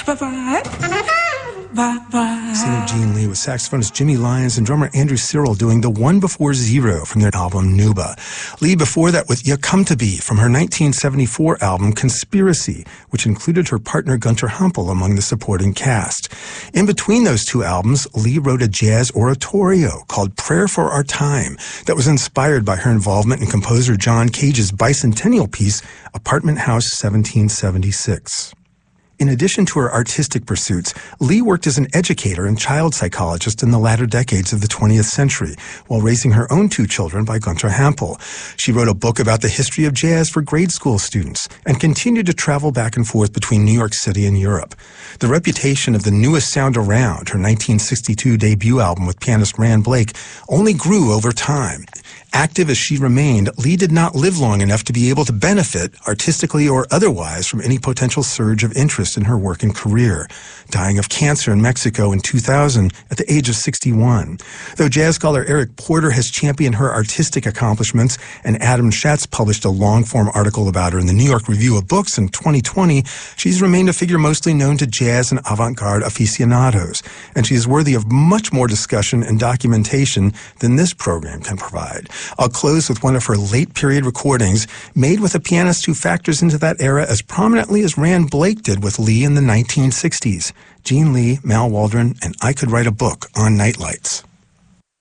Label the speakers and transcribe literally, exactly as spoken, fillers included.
Speaker 1: Bye-bye. Bye-bye.
Speaker 2: Singer Gene Lee with saxophonist Jimmy Lyons and drummer Andrew Cyril doing The One Before Zero from their album Nuba. Lee before that with Ya Come To Be from her nineteen seventy-four album Conspiracy, which included her partner Gunter Hampel among the supporting cast. In between those two albums, Lee wrote a jazz oratorio called Prayer for Our Time that was inspired by her involvement in composer John Cage's bicentennial piece, Apartment House seventeen seventy-six. In addition to her artistic pursuits, Lee worked as an educator and child psychologist in the latter decades of the twentieth century, while raising her own two children by Gunter Hampel. She wrote a book about the history of jazz for grade school students and continued to travel back and forth between New York City and Europe. The reputation of the newest sound around, her nineteen sixty-two debut album with pianist Rand Blake, only grew over time. Active as she remained, Lee did not live long enough to be able to benefit, artistically or otherwise, from any potential surge of interest in her work and career, dying of cancer in Mexico in two thousand at the age of sixty-one. Though jazz scholar Eric Porter has championed her artistic accomplishments and Adam Schatz published a long-form article about her in the New York Review of Books in twenty twenty, she's remained a figure mostly known to jazz and avant-garde aficionados, and she is worthy of much more discussion and documentation than this program can provide. I'll close with one of her late-period recordings made with a pianist who factors into that era as prominently as Rand Blake did with Lee in the nineteen sixties. Gene Lee, Mal Waldron, and I Could Write a Book on Nightlights.